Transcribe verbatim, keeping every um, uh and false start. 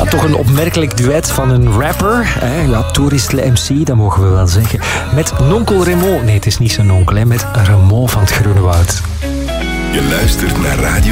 Ja, toch een opmerkelijk duet van een rapper. Hè? Ja, toeristle M C, dat mogen we wel zeggen. Met nonkel Remo. Nee, het is niet zijn onkel, hè. Met Remo van het Groene Woud. Je luistert naar Radio